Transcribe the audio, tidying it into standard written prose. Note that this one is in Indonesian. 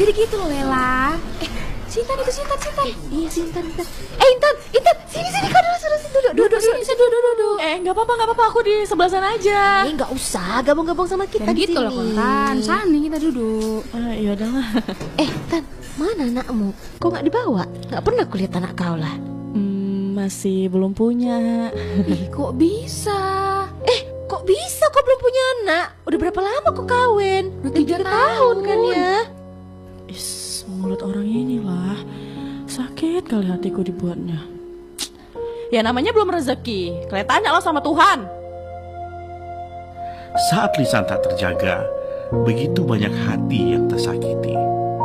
Jadi gitu loh Lela. Sintan itu Sintan. Iya Sintan. Intan, sini kau duduk sini, duduk. Nggak apa-apa, aku di sebelah sana aja. Nggak usah gabung-gabung sama kita Dan di gitu sini. loh Tan, Sana kita duduk. Ya udahlah. Tan, mana anakmu? Kok nggak dibawa? Nggak pernah kulihat anak kau lah. Masih belum punya. Kok bisa? Kok bisa kau belum punya anak? Udah berapa lama kau kawin? Udah 3 tahun kan ya? Mulut orang inilah. Sakit kali hatiku dibuatnya. Ya namanya belum rezeki. Kalian tanya lah sama Tuhan. Saat lisan tak terjaga, begitu banyak hati yang tersakiti.